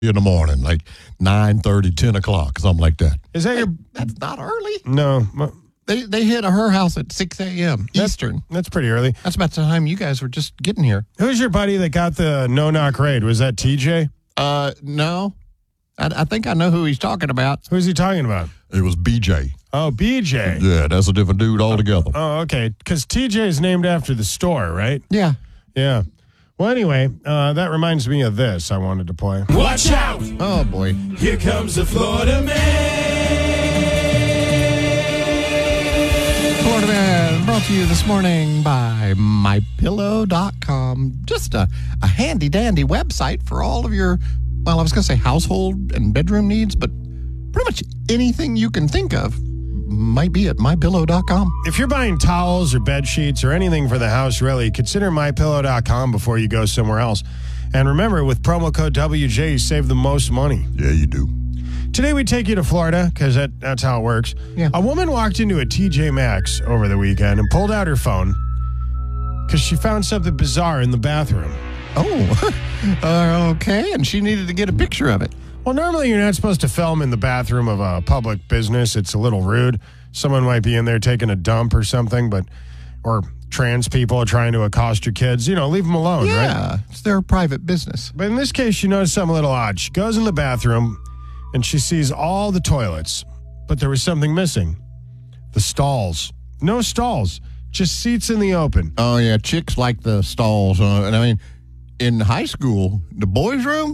in the morning, like 9:30, 10 o'clock, something like that. Is that your... That's not early. No. They hit her house at 6 a.m. Eastern. That's pretty early. That's about the time you guys were just getting here. Who's your buddy that got the no-knock raid? Was that TJ? No. I think I know who he's talking about. Who's he talking about? It was BJ. Oh, BJ. Yeah, that's a different dude altogether. Oh, okay. Because TJ is named after the store, right? Yeah. Yeah. Well, anyway, that reminds me of this I wanted to play. Watch out! Oh, boy. Here comes the Florida man. Florida Man brought to you this morning by MyPillow.com. Just a handy-dandy website for all of your, well, I was going to say household and bedroom needs, but pretty much anything you can think of might be at MyPillow.com. If you're buying towels or bed sheets or anything for the house, really, consider MyPillow.com before you go somewhere else. And remember, with promo code WJ, you save the most money. Yeah, you do. Today we take you to Florida because that's how it works. Yeah. A woman walked into a TJ Maxx over the weekend and pulled out her phone because she found something bizarre in the bathroom. Oh, okay. And she needed to get a picture of it. Well, normally you're not supposed to film in the bathroom of a public business. It's a little rude. Someone might be in there taking a dump or something, or trans people are trying to accost your kids. You know, leave them alone, right? Yeah, it's their private business. But in this case, she noticed something a little odd. She goes in the bathroom and she sees all the toilets, but there was something missing. The stalls. No stalls, just seats in the open. Oh, yeah, chicks like the stalls. And I mean, in high school, the boys' room,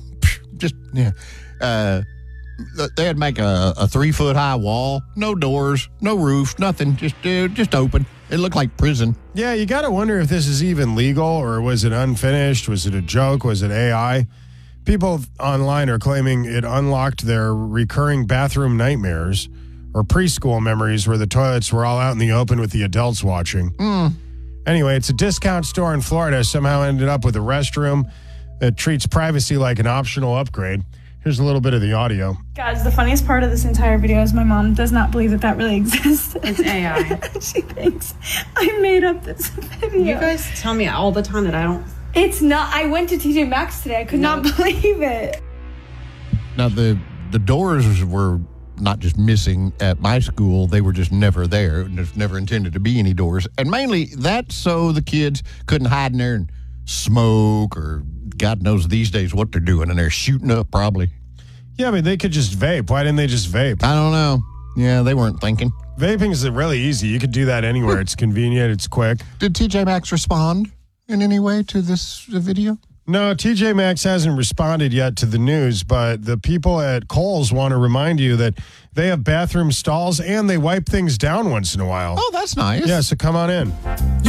they'd make a 3-foot-high wall, no doors, no roof, nothing, just open. It looked like prison. Yeah, you got to wonder if this is even legal, or was it unfinished? Was it a joke? Was it AI? People online are claiming it unlocked their recurring bathroom nightmares or preschool memories where the toilets were all out in the open with the adults watching. Anyway, it's a discount store in Florida. Somehow ended up with a restroom that treats privacy like an optional upgrade. Here's a little bit of the audio. Guys, the funniest part of this entire video is my mom does not believe that really exists. It's AI. She thinks I made up this video. You guys tell me all the time that I don't. It's not. I went to TJ Maxx today. I could not believe it. Now, the doors were not just missing at my school. They were just never there. There's never intended to be any doors. And mainly that's so the kids couldn't hide in there and smoke, or God knows these days what they're doing. And they're shooting up probably. Yeah, but they could just vape. Why didn't they just vape? I don't know. Yeah, they weren't thinking. Vaping is really easy. You could do that anywhere. It's convenient. It's quick. Did TJ Maxx respond in any way to this video? No, TJ Maxx hasn't responded yet to the news, but the people at Kohl's want to remind you that they have bathroom stalls and they wipe things down once in a while. Oh, that's nice. Yeah, so come on in.